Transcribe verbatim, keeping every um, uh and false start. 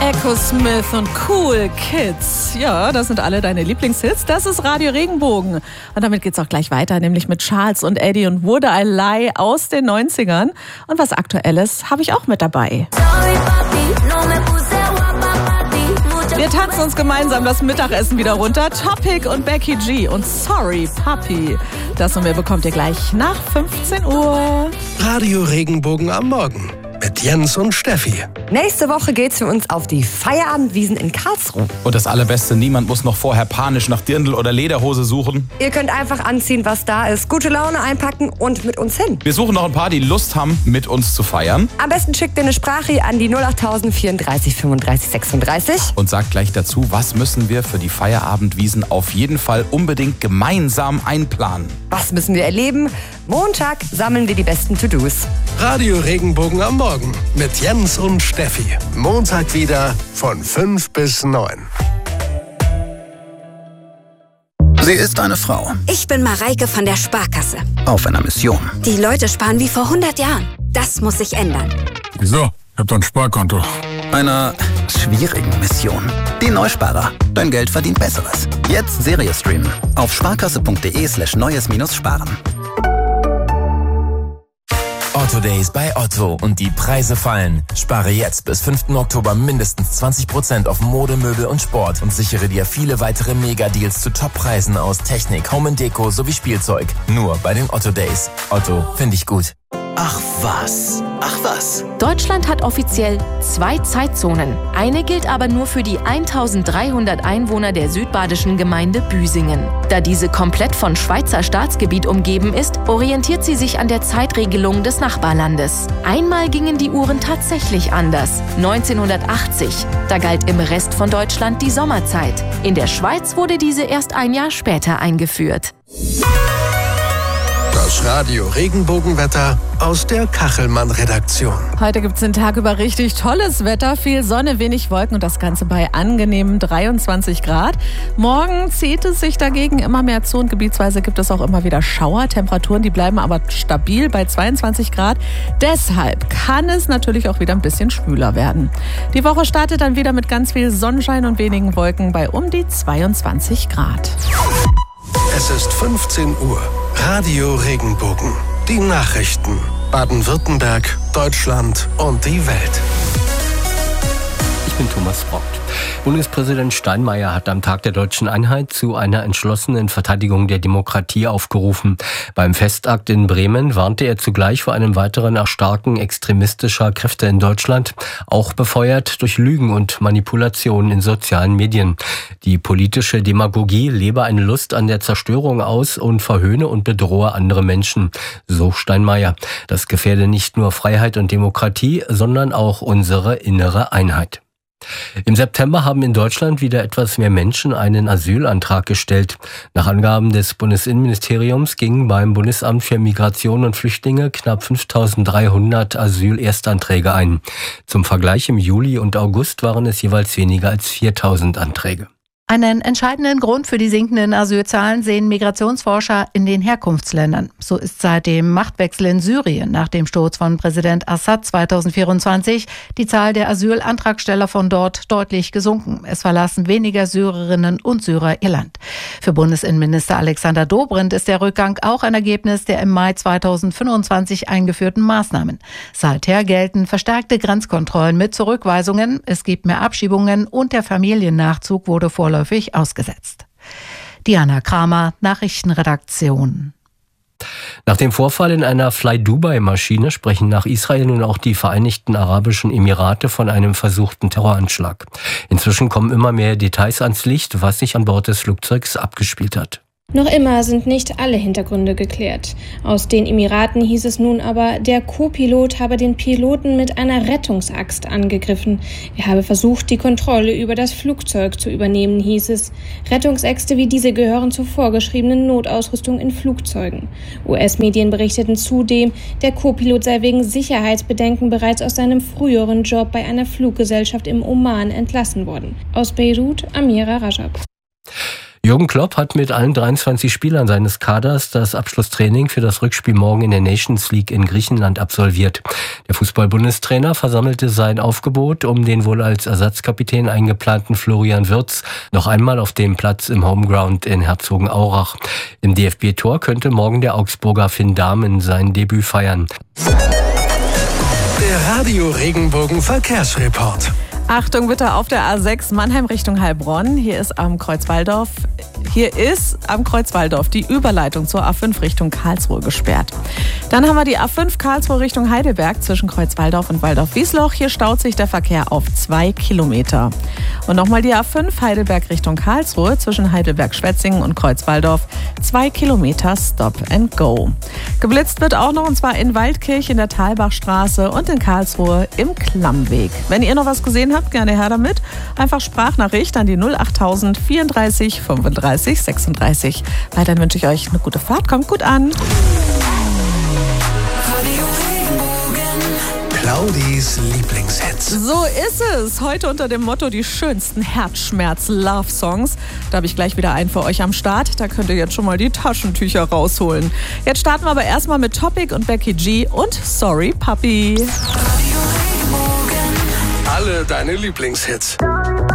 Echo Smith und Cool Kids. Ja, das sind alle deine Lieblingshits. Das ist Radio Regenbogen. Und damit geht's auch gleich weiter, nämlich mit Charles und Eddie und Would I Lie aus den neunzigern. Und was Aktuelles habe ich auch mit dabei. Wir tanzen uns gemeinsam das Mittagessen wieder runter. Topic und Becky G und Sorry Papi. Das und mehr bekommt ihr gleich nach fünfzehn Uhr. Radio Regenbogen am Morgen mit Jens und Steffi. Nächste Woche geht's für uns auf die Feierabendwiesen in Karlsruhe. Und das Allerbeste, niemand muss noch vorher panisch nach Dirndl oder Lederhose suchen. Ihr könnt einfach anziehen, was da ist. Gute Laune einpacken und mit uns hin. Wir suchen noch ein paar, die Lust haben, mit uns zu feiern. Am besten schickt ihr eine Sprache an die null acht null null vierunddreißig fünfunddreißig sechsunddreißig. Und sagt gleich dazu, was müssen wir für die Feierabendwiesen auf jeden Fall unbedingt gemeinsam einplanen. Was müssen wir erleben? Montag sammeln wir die besten To-Dos. Radio Regenbogen am Morgen mit Jens und Steffi. Montag wieder von fünf bis neun. Sie ist eine Frau. Ich bin Mareike von der Sparkasse. Auf einer Mission. Die Leute sparen wie vor hundert Jahren. Das muss sich ändern. Wieso? Ich hab doch ein Sparkonto. Einer schwierigen Mission. Die Neusparer. Dein Geld verdient Besseres. Jetzt Serie streamen. Auf sparkasse.de slash neues minus sparen. Otto Days bei Otto und die Preise fallen. Spare jetzt bis fünften Oktober mindestens zwanzig Prozent auf Mode, Möbel und Sport und sichere dir viele weitere Mega-Deals zu Top-Preisen aus Technik, Home and Deko sowie Spielzeug. Nur bei den Otto Days. Otto, finde ich gut. Ach was, ach was. Deutschland hat offiziell zwei Zeitzonen. Eine gilt aber nur für die eintausenddreihundert Einwohner der südbadischen Gemeinde Büsingen. Da diese komplett von Schweizer Staatsgebiet umgeben ist, orientiert sie sich an der Zeitregelung des Nachbarlandes. Einmal gingen die Uhren tatsächlich anders. neunzehnhundertachtzig. Da galt im Rest von Deutschland die Sommerzeit. In der Schweiz wurde diese erst ein Jahr später eingeführt. Das Radio Regenbogenwetter aus der Kachelmann-Redaktion. Heute gibt es den Tag über richtig tolles Wetter. Viel Sonne, wenig Wolken und das Ganze bei angenehmen dreiundzwanzig Grad. Morgen zieht es sich dagegen immer mehr zu und gebietsweise gibt es auch immer wieder Schauer. Temperaturen, die bleiben aber stabil bei zweiundzwanzig Grad. Deshalb kann es natürlich auch wieder ein bisschen schwüler werden. Die Woche startet dann wieder mit ganz viel Sonnenschein und wenigen Wolken bei um die zweiundzwanzig Grad. Es ist fünfzehn Uhr. Radio Regenbogen. Die Nachrichten. Baden-Württemberg, Deutschland und die Welt. Ich bin Thomas Brockt. Bundespräsident Steinmeier hat am Tag der Deutschen Einheit zu einer entschlossenen Verteidigung der Demokratie aufgerufen. Beim Festakt in Bremen warnte er zugleich vor einem weiteren Erstarken extremistischer Kräfte in Deutschland, auch befeuert durch Lügen und Manipulationen in sozialen Medien. Die politische Demagogie lebe eine Lust an der Zerstörung aus und verhöhne und bedrohe andere Menschen. So Steinmeier. Das gefährde nicht nur Freiheit und Demokratie, sondern auch unsere innere Einheit. Im September haben in Deutschland wieder etwas mehr Menschen einen Asylantrag gestellt. Nach Angaben des Bundesinnenministeriums gingen beim Bundesamt für Migration und Flüchtlinge knapp fünftausenddreihundert Asylerstanträge ein. Zum Vergleich im Juli und August waren es jeweils weniger als viertausend Anträge. Einen entscheidenden Grund für die sinkenden Asylzahlen sehen Migrationsforscher in den Herkunftsländern. So ist seit dem Machtwechsel in Syrien nach dem Sturz von Präsident Assad zweitausendvierundzwanzig die Zahl der Asylantragsteller von dort deutlich gesunken. Es verlassen weniger Syrerinnen und Syrer ihr Land. Für Bundesinnenminister Alexander Dobrindt ist der Rückgang auch ein Ergebnis der im Mai zweitausendfünfundzwanzig eingeführten Maßnahmen. Seither gelten verstärkte Grenzkontrollen mit Zurückweisungen, es gibt mehr Abschiebungen und der Familiennachzug wurde vorläufig ausgesetzt. Diana Kramer, Nachrichtenredaktion. Nach dem Vorfall in einer Fly-Dubai-Maschine sprechen nach Israel nun auch die Vereinigten Arabischen Emirate von einem versuchten Terroranschlag. Inzwischen kommen immer mehr Details ans Licht, was sich an Bord des Flugzeugs abgespielt hat. Noch immer sind nicht alle Hintergründe geklärt. Aus den Emiraten hieß es nun aber, der Co-Pilot habe den Piloten mit einer Rettungsaxt angegriffen. Er habe versucht, die Kontrolle über das Flugzeug zu übernehmen, hieß es. Rettungsäxte wie diese gehören zur vorgeschriebenen Notausrüstung in Flugzeugen. U S-Medien berichteten zudem, der Co-Pilot sei wegen Sicherheitsbedenken bereits aus seinem früheren Job bei einer Fluggesellschaft im Oman entlassen worden. Aus Beirut, Amira Rajab. Jürgen Klopp hat mit allen dreiundzwanzig Spielern seines Kaders das Abschlusstraining für das Rückspiel morgen in der Nations League in Griechenland absolviert. Der Fußball-Bundestrainer versammelte sein Aufgebot, um den wohl als Ersatzkapitän eingeplanten Florian Wirtz noch einmal auf dem Platz im Homeground in Herzogenaurach. Im D F B-Tor könnte morgen der Augsburger Finn Dahmen sein Debüt feiern. Der Radio Regenbogen Verkehrsreport. Achtung bitte auf der A sechs Mannheim Richtung Heilbronn. Hier ist am Kreuz Walldorf, hier ist am Kreuz Walldorf die Überleitung zur A fünf Richtung Karlsruhe gesperrt. Dann haben wir die A fünf Karlsruhe Richtung Heidelberg zwischen Kreuz Walldorf und Walldorf-Wiesloch. Hier staut sich der Verkehr auf zwei Kilometer. Und nochmal die A fünf Heidelberg Richtung Karlsruhe zwischen Heidelberg-Schwetzingen und Kreuz Walldorf. Zwei Kilometer Stop and Go. Geblitzt wird auch noch, und zwar in Waldkirch in der Thalbachstraße und in Karlsruhe im Klammweg. Wenn ihr noch was gesehen habt, gerne her damit. Einfach Sprachnachricht an die null achttausend vierunddreißig fünfunddreißig sechsunddreißig. Weiterhin wünsche ich euch eine gute Fahrt. Kommt gut an. Claudis Lieblingshits. So ist es. Heute unter dem Motto die schönsten Herzschmerz-Love-Songs. Da habe ich gleich wieder einen für euch am Start. Da könnt ihr jetzt schon mal die Taschentücher rausholen. Jetzt starten wir aber erstmal mit Topic und Becky G und Sorry Puppy. Alle deine Lieblingshits.